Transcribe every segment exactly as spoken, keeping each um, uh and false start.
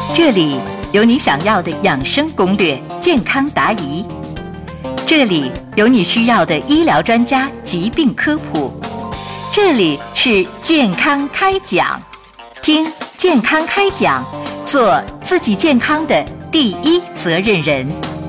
这里有你想要的养生攻略、健康答疑，这里有你需要的医疗专家疾病科普，这里是健康开讲，听健康开讲，做自己健康的第一责任人。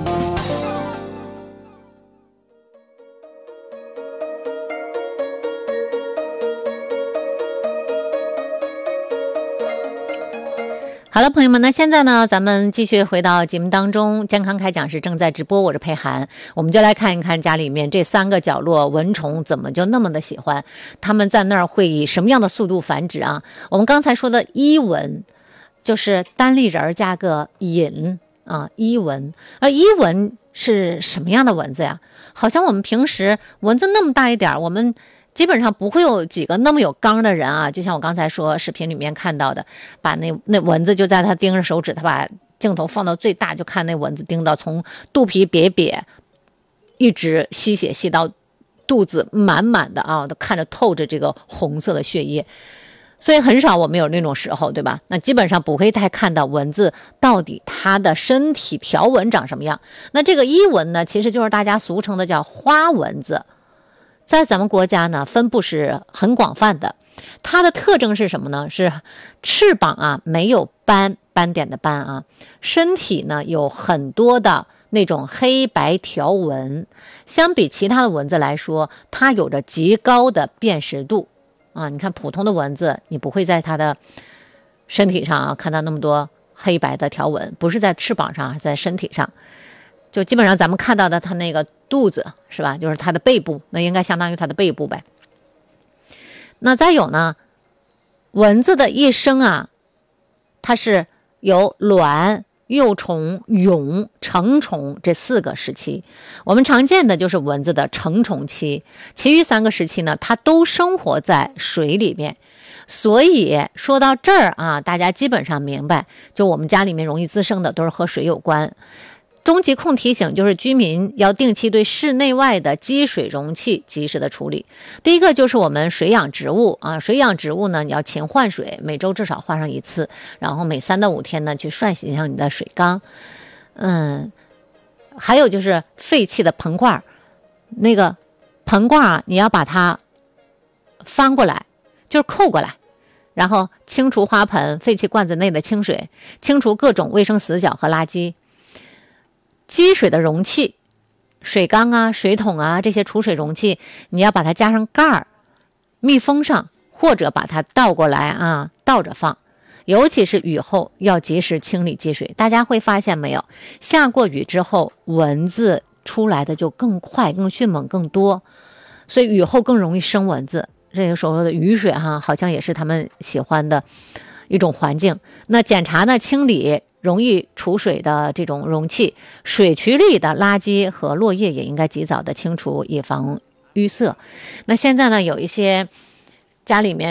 好了，朋友们，那现在呢，咱们继续回到节目当中，健康开讲是正在直播，我是佩涵，我们就来看一看家里面这三个角落蚊虫怎么就那么的喜欢，他们在那儿会以什么样的速度繁殖啊？我们刚才说的伊蚊，就是单立人加个引啊，伊蚊，而伊蚊是什么样的蚊子呀？好像我们平时蚊子那么大一点，我们基本上不会有几个那么有刚的人啊，就像我刚才说视频里面看到的，把那那蚊子就在他盯着手指，他把镜头放到最大，就看那蚊子盯到从肚皮瘪瘪一直吸血吸到肚子满满的啊，都看着透着这个红色的血液，所以很少我们有那种时候，对吧？那基本上不会太看到蚊子到底它的身体条纹长什么样。那这个伊蚊呢，其实就是大家俗称的叫花蚊子，在咱们国家呢分布是很广泛的，它的特征是什么呢？是翅膀啊没有斑斑点的斑啊，身体呢有很多的那种黑白条纹，相比其他的蚊子来说，它有着极高的辨识度啊。你看普通的蚊子，你不会在它的身体上啊看到那么多黑白的条纹，不是在翅膀上，在身体上。就基本上咱们看到的它那个肚子是吧，就是它的背部，那应该相当于它的背部呗。那再有呢，蚊子的一生啊，它是由卵、幼虫、蛹、成虫这四个时期。我们常见的就是蚊子的成虫期，其余三个时期呢，它都生活在水里面。所以说到这儿啊，大家基本上明白，就我们家里面容易滋生的都是和水有关。中疾控提醒就是居民要定期对室内外的积水容器及时的处理。第一个就是我们水养植物啊，水养植物呢，你要勤换水，每周至少换上一次，然后每三到五天呢去涮洗一下你的水缸。嗯，还有就是废弃的盆罐，那个盆罐啊，你要把它翻过来，就是扣过来，然后清除花盆、废弃罐子内的清水，清除各种卫生死角和垃圾。积水的容器，水缸啊、水桶啊，这些储水容器，你要把它加上盖儿，密封上，或者把它倒过来啊，倒着放。尤其是雨后要及时清理积水。大家会发现没有，下过雨之后，蚊子出来的就更快、更迅猛、更多，所以雨后更容易生蚊子。这个时候的雨水哈、啊，好像也是他们喜欢的一种环境。那检查呢，清理容易储水的这种容器，水渠里的垃圾和落叶也应该及早的清除，以防淤塞。那现在呢，有一些家里面